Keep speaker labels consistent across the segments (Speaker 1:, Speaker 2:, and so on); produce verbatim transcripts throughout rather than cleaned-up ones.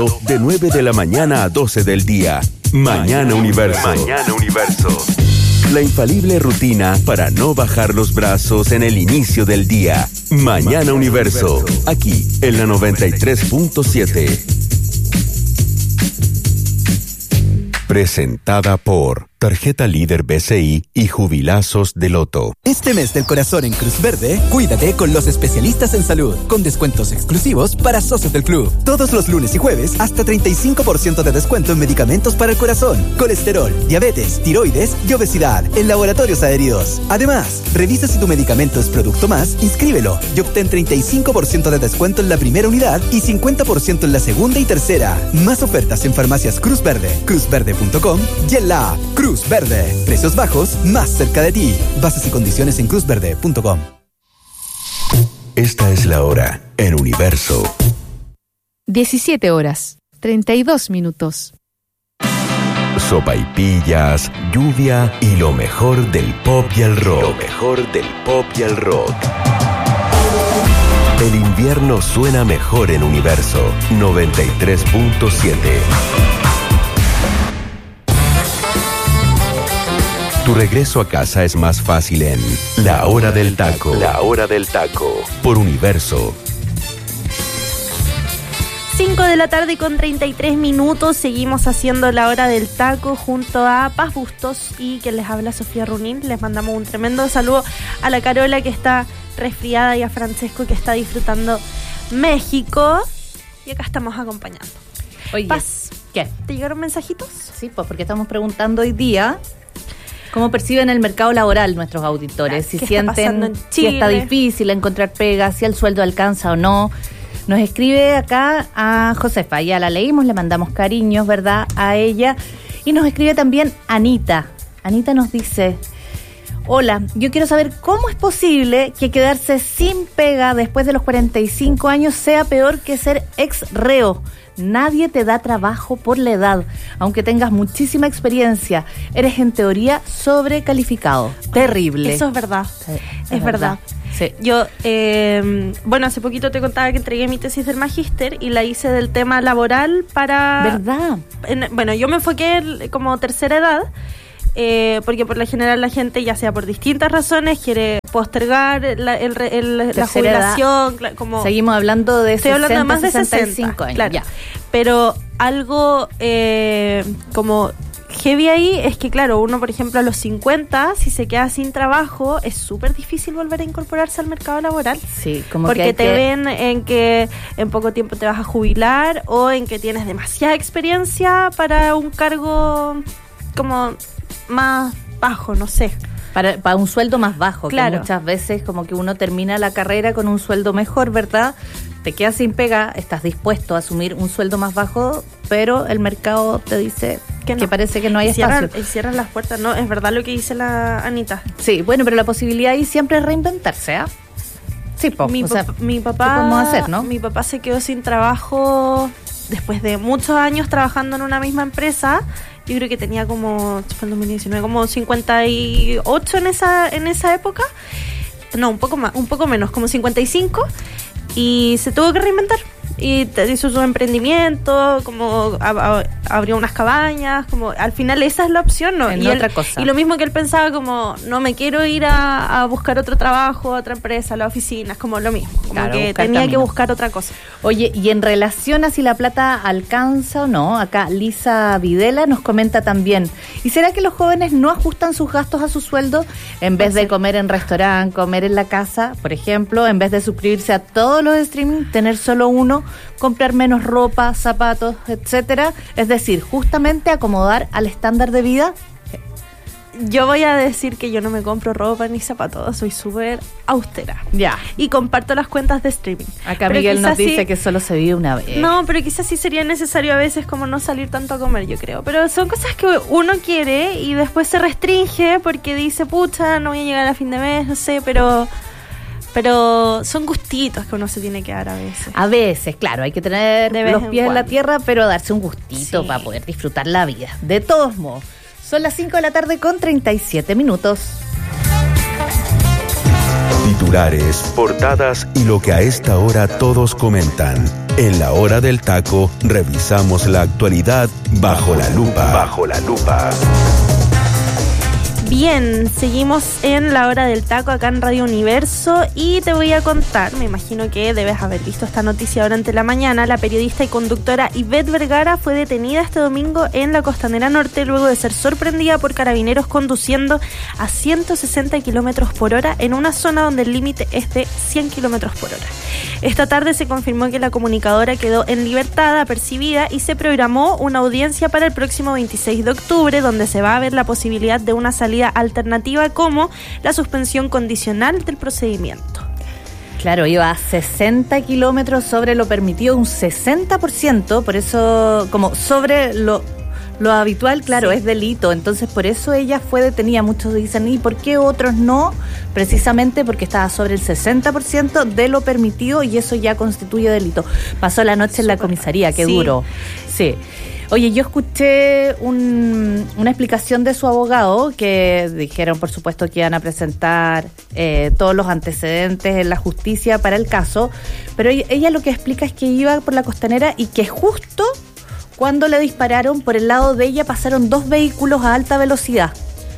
Speaker 1: De nueve de la mañana a doce del día. Mañana Universo. Mañana Universo. La infalible rutina para no bajar los brazos en el inicio del día. Mañana Universo. Aquí, en la noventa y tres punto siete. Presentada por Tarjeta Líder B C I y Jubilazos de Loto.
Speaker 2: Este mes del corazón en Cruz Verde, cuídate con los especialistas en salud, con descuentos exclusivos para socios del club. Todos los lunes y jueves, hasta treinta y cinco por ciento de descuento en medicamentos para el corazón, colesterol, diabetes, tiroides y obesidad en laboratorios adheridos. Además, revisa si tu medicamento es producto más, inscríbelo y obtén treinta y cinco por ciento de descuento en la primera unidad y cincuenta por ciento en la segunda y tercera. Más ofertas en farmacias Cruz Verde, cruz verde punto com y en la app Cruz Verde. Precios bajos más cerca de ti. Bases y condiciones en cruz verde punto com.
Speaker 1: Esta es la hora en Universo.
Speaker 3: diecisiete horas, treinta y dos minutos.
Speaker 1: Sopaipillas, lluvia y lo mejor del pop y el rock. Lo mejor del pop y el rock. El invierno suena mejor en Universo noventa y tres punto siete. Tu regreso a casa es más fácil en La Hora del Taco. La Hora del Taco. Por Universo.
Speaker 4: cinco de la tarde con treinta y tres minutos. Seguimos haciendo La Hora del Taco junto a Paz Bustos y que les habla Sofía Runín. Les mandamos un tremendo saludo a la Carola que está resfriada y a Francesco que está disfrutando México. Y acá estamos acompañando.
Speaker 5: Oye,
Speaker 4: Paz,
Speaker 5: ¿qué?
Speaker 4: ¿te llegaron mensajitos?
Speaker 5: Sí, pues porque estamos preguntando hoy día cómo perciben el mercado laboral nuestros auditores, si sienten si está difícil encontrar pega, si el sueldo alcanza o no. Nos escribe acá a Josefa, ya la leímos, le mandamos cariños, ¿verdad?, a ella. Y nos escribe también Anita. Anita nos dice: hola, yo quiero saber cómo es posible que quedarse sin pega después de los cuarenta y cinco años sea peor que ser ex reo. Nadie te da trabajo por la edad, aunque tengas muchísima experiencia. Eres en teoría sobrecalificado. Terrible.
Speaker 4: Eso es verdad.
Speaker 5: Sí,
Speaker 4: es, es verdad. verdad.
Speaker 5: Sí.
Speaker 4: Yo, eh, bueno, hace poquito te contaba que entregué mi tesis del magíster y la hice del tema laboral para...
Speaker 5: ¿Verdad?
Speaker 4: En, bueno, yo me enfoqué como tercera edad. Eh, porque por lo general la gente, ya sea por distintas razones, quiere postergar la, el, el, la jubilación. Edad. Como
Speaker 5: seguimos hablando de
Speaker 4: estoy
Speaker 5: sesenta,
Speaker 4: hablando de más de
Speaker 5: sesenta y cinco
Speaker 4: sesenta,
Speaker 5: años.
Speaker 4: Claro.
Speaker 5: Ya.
Speaker 4: Pero algo eh, como heavy ahí es que, claro, uno, por ejemplo, a los cincuenta, si se queda sin trabajo, es súper difícil volver a incorporarse al mercado laboral.
Speaker 5: Sí, como
Speaker 4: porque
Speaker 5: que hay
Speaker 4: te
Speaker 5: que...
Speaker 4: ven en que en poco tiempo te vas a jubilar o en que tienes demasiada experiencia para un cargo como más bajo, no sé.
Speaker 5: Para, para un sueldo más bajo,
Speaker 4: claro.
Speaker 5: Que muchas veces como que uno termina la carrera con un sueldo mejor, ¿verdad? Te quedas sin pega, estás dispuesto a asumir un sueldo más bajo, pero el mercado te dice que, no. que parece que no hay
Speaker 4: y cierran,
Speaker 5: espacio.
Speaker 4: Y cierran las puertas, ¿no? Es verdad lo que dice la Anita.
Speaker 5: Sí, bueno, pero la posibilidad ahí siempre es reinventarse, ¿ah? ¿eh? Sí, po,
Speaker 4: mi,
Speaker 5: o sea,
Speaker 4: pap- mi papá,
Speaker 5: ¿qué podemos hacer, no?
Speaker 4: Mi papá se quedó sin trabajo después de muchos años trabajando en una misma empresa. Yo creo que tenía como, fue en dos mil diecinueve, como cincuenta y ocho en esa en esa época. No, un poco más, un poco menos, como cincuenta y cinco. Y se tuvo que reinventar. Y hizo su emprendimiento, como a, a, abrió unas cabañas, como al final esa es la opción, ¿no?
Speaker 5: En
Speaker 4: y
Speaker 5: otra
Speaker 4: él,
Speaker 5: cosa.
Speaker 4: Y lo mismo que él pensaba, como no me quiero ir a, a buscar otro trabajo, otra empresa, a la oficina, es como lo mismo, como
Speaker 5: claro,
Speaker 4: que tenía
Speaker 5: camino.
Speaker 4: que buscar otra cosa.
Speaker 5: Oye, y en relación a si la plata alcanza o no, acá Lisa Videla nos comenta también, ¿y será que los jóvenes no ajustan sus gastos a su sueldo? En vez de comer en restaurante, comer en la casa, por ejemplo, en vez de suscribirse a todos los streaming, tener solo uno, comprar menos ropa, zapatos, etcétera, es decir, justamente acomodar al estándar de vida.
Speaker 4: Yo voy a decir que yo no me compro ropa ni zapatos, soy súper austera.
Speaker 5: Ya.
Speaker 4: Y comparto las cuentas de streaming.
Speaker 5: Acá
Speaker 4: pero
Speaker 5: Miguel nos dice
Speaker 4: sí,
Speaker 5: que solo se vive una vez.
Speaker 4: No, pero quizás sí sería necesario a veces como no salir tanto a comer, yo creo. Pero son cosas que uno quiere y después se restringe porque dice, pucha, no voy a llegar a fin de mes, no sé, pero... Pero son gustitos que uno se tiene que dar a veces.
Speaker 5: A veces, claro, hay que tener los pies en, en la tierra, pero darse un gustito, sí, para poder disfrutar la vida. De todos modos, son las cinco de la tarde con treinta y siete minutos.
Speaker 1: Titulares, portadas y lo que a esta hora todos comentan. En la hora del taco, revisamos la actualidad bajo la lupa. Bajo la lupa.
Speaker 4: Bien, seguimos en la hora del taco acá en Radio Universo y te voy a contar, me imagino que debes haber visto esta noticia durante la mañana, la periodista y conductora Ivette Vergara fue detenida este domingo en la Costanera Norte luego de ser sorprendida por carabineros conduciendo a ciento sesenta kilómetros por hora en una zona donde el límite es de cien kilómetros por hora. Esta tarde se confirmó que la comunicadora quedó en libertad apercibida y se programó una audiencia para el próximo veintiséis de octubre donde se va a ver la posibilidad de una salida alternativa como la suspensión condicional del procedimiento.
Speaker 5: Claro, iba a sesenta kilómetros sobre lo permitido, un sesenta por ciento, por eso, como sobre lo, lo habitual, claro, sí. Es delito, entonces por eso ella fue detenida. Muchos dicen, ¿y por qué otros no? Precisamente porque estaba sobre el sesenta por ciento de lo permitido y eso ya constituye delito. Pasó la noche en la comisaría, qué sí. duro. Sí. Oye, yo escuché un, una explicación de su abogado que dijeron, por supuesto, que iban a presentar eh, todos los antecedentes en la justicia para el caso, pero ella, ella lo que explica es que iba por la Costanera y que justo cuando le dispararon por el lado de ella pasaron dos vehículos a alta velocidad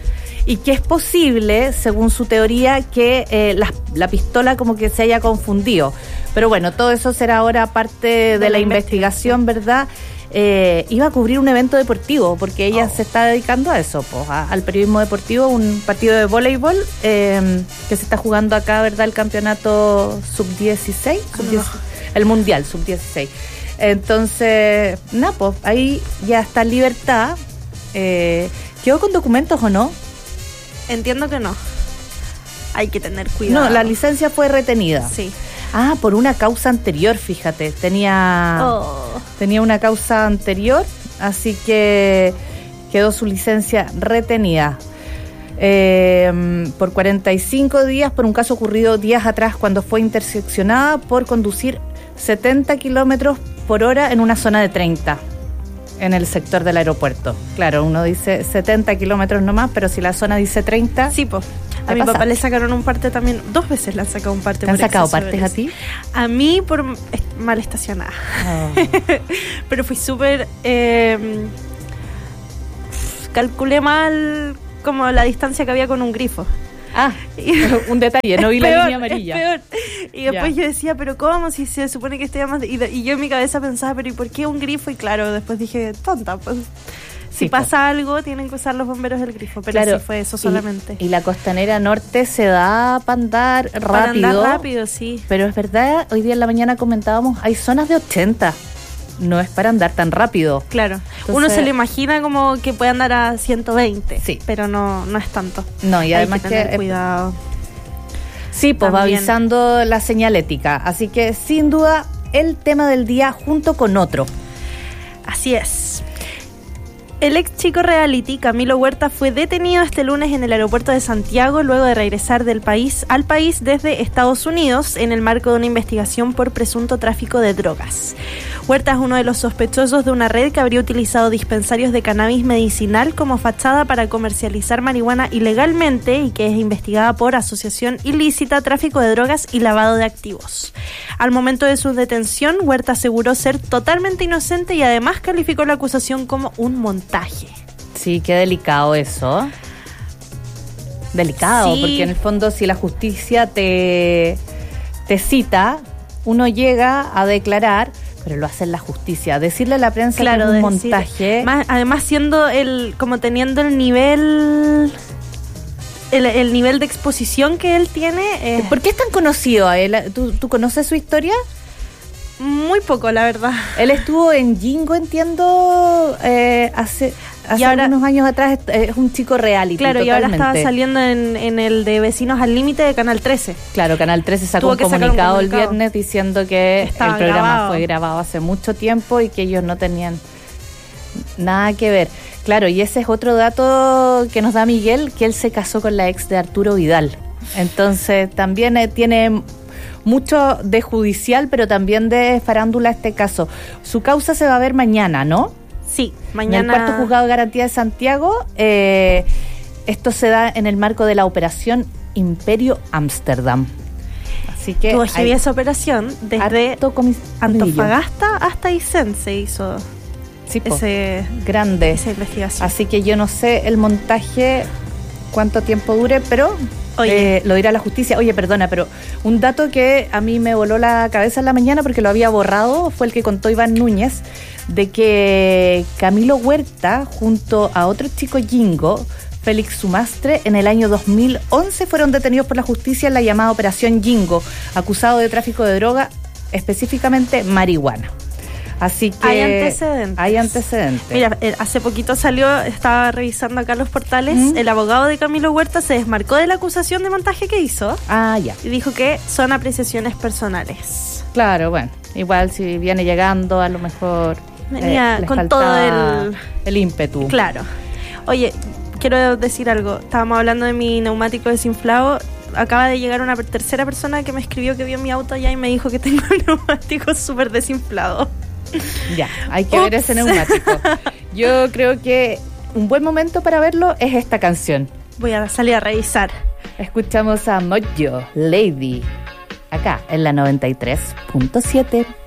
Speaker 5: y que es posible, según su teoría, que eh, la, la pistola como que se haya confundido. Pero bueno, todo eso será ahora parte de, de la, la investigación, investigación, ¿verdad? Eh, iba a cubrir un evento deportivo porque ella oh. se está dedicando a eso, pues, a, al periodismo deportivo, un partido de voleibol eh, que se está jugando acá, ¿verdad? El campeonato sub dieciséis, sub diez, no. el mundial sub dieciséis. Entonces, nada, pues ahí ya está en libertad. Eh, ¿Quedó con documentos o no?
Speaker 4: Entiendo que no. Hay que tener cuidado.
Speaker 5: No, la licencia fue retenida.
Speaker 4: Sí.
Speaker 5: Ah, por una causa anterior, fíjate. Tenía, oh. tenía una causa anterior, así que quedó su licencia retenida. Eh, por cuarenta y cinco días por un caso ocurrido días atrás cuando fue interseccionada por conducir setenta kilómetros por hora en una zona de treinta en el sector del aeropuerto. Claro, uno dice setenta kilómetros nomás, pero si la zona dice treinta...
Speaker 4: Sí, pues. A mi pasa? papá le sacaron un parte también, dos veces le han sacado un parte.
Speaker 5: ¿Te han sacado partes a ti?
Speaker 4: A mí por mal estacionada. Oh. Pero fui súper... Eh, calculé mal como la distancia que había con un grifo.
Speaker 5: Ah, un detalle, no vi la peor, línea amarilla.
Speaker 4: Es peor. Y después ya. yo decía, pero ¿cómo? Si se supone que estoy más... De... Y, de... y yo en mi cabeza pensaba, pero ¿y por qué un grifo? Y claro, después dije, tonta, pues... Si sí, pasa pues. algo, tienen que usar los bomberos del grifo, pero claro, sí fue eso solamente.
Speaker 5: Y, y la Costanera Norte se da para andar rápido.
Speaker 4: Para andar rápido, sí.
Speaker 5: Pero es verdad, hoy día en la mañana comentábamos, hay zonas de ochenta. No es para andar tan rápido.
Speaker 4: Claro. Entonces, uno se le imagina como que puede andar a ciento veinte, sí, pero no, no es tanto.
Speaker 5: No, y además
Speaker 4: hay que tener
Speaker 5: que
Speaker 4: cuidado.
Speaker 5: Sí, pues también va avisando la señalética. Así que sin duda el tema del día junto con otro.
Speaker 4: Así es. El ex chico reality Camilo Huerta fue detenido este lunes en el aeropuerto de Santiago luego de regresar del país al país desde Estados Unidos en el marco de una investigación por presunto tráfico de drogas. Huerta es uno de los sospechosos de una red que habría utilizado dispensarios de cannabis medicinal como fachada para comercializar marihuana ilegalmente y que es investigada por asociación ilícita, tráfico de drogas y lavado de activos. Al momento de su detención, Huerta aseguró ser totalmente inocente y además calificó la acusación como un montaje.
Speaker 5: Sí, qué delicado eso. Delicado, sí. Porque en el fondo si la justicia te, te cita, uno llega a declarar, pero lo hace en la justicia. Decirle a la prensa claro, que es un decir, montaje.
Speaker 4: Más, además siendo el, como teniendo el nivel... El, el nivel de exposición que él tiene. Eh.
Speaker 5: ¿Por qué es tan conocido a él? ¿Tú, ¿Tú conoces su historia?
Speaker 4: Muy poco, la verdad.
Speaker 5: Él estuvo en Jingo, entiendo, eh, hace, hace ahora, unos años atrás. Es un chico reality.
Speaker 4: Claro,
Speaker 5: totalmente.
Speaker 4: Y ahora estaba saliendo en, en el de Vecinos al Límite de Canal trece.
Speaker 5: Claro, Canal trece sacó un comunicado, un comunicado el viernes diciendo que estaba el programa grabado. Fue grabado hace mucho tiempo y que ellos no tenían nada que ver. Claro, y ese es otro dato que nos da Miguel, que él se casó con la ex de Arturo Vidal. Entonces también eh, tiene mucho de judicial, pero también de farándula este caso. Su causa se va a ver mañana, ¿no?
Speaker 4: Sí, mañana.
Speaker 5: En el cuarto juzgado de garantía de Santiago. Eh, esto se da en el marco de la operación Imperio Ámsterdam. Así que
Speaker 4: tuvo heavy esa operación desde
Speaker 5: comis-
Speaker 4: Antofagasta hasta Aysén se hizo
Speaker 5: sí, po,
Speaker 4: ese
Speaker 5: grande
Speaker 4: esa investigación.
Speaker 5: Así que yo no sé el montaje cuánto tiempo dure, pero
Speaker 4: Oye.
Speaker 5: Eh, lo dirá la justicia. Oye, perdona, pero un dato que a mí me voló la cabeza en la mañana porque lo había borrado fue el que contó Iván Núñez, de que Camilo Huerta junto a otro chico Jingo, Félix Sumastre, en el año dos mil once fueron detenidos por la justicia en la llamada Operación Jingo, acusados de tráfico de droga, específicamente marihuana. Así que
Speaker 4: hay antecedentes.
Speaker 5: Hay antecedentes.
Speaker 4: Mira, eh, hace poquito salió, estaba revisando acá los portales, ¿Mm? El abogado de Camilo Huerta se desmarcó de la acusación de montaje que hizo.
Speaker 5: Ah, ya.
Speaker 4: Y dijo que son apreciaciones personales.
Speaker 5: Claro, bueno, igual si viene llegando, a lo mejor
Speaker 4: venía eh, con todo el...
Speaker 5: el ímpetu.
Speaker 4: Claro. Oye, quiero decir algo. Estábamos hablando de mi neumático desinflado. Acaba de llegar una tercera persona que me escribió que vio mi auto allá y me dijo que tengo el neumático súper desinflado.
Speaker 5: Ya, hay que
Speaker 4: Ups.
Speaker 5: ver ese neumático. Yo creo que un buen momento para verlo es esta canción.
Speaker 4: Voy a salir a revisar.
Speaker 5: Escuchamos a Mojo Lady, acá en la noventa y tres punto siete.